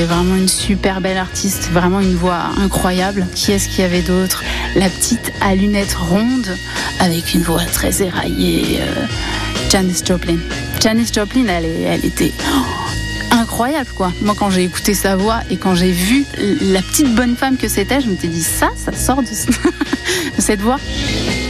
Vraiment une super belle artiste, vraiment une voix incroyable. Qui est-ce qu'il y avait d'autre? La petite à lunettes rondes, avec une voix très éraillée, Janis Joplin. Janis Joplin, elle était incroyable, quoi. Moi, quand j'ai écouté sa voix et quand j'ai vu la petite bonne femme que c'était, je me suis dit, ça sort de cette voix.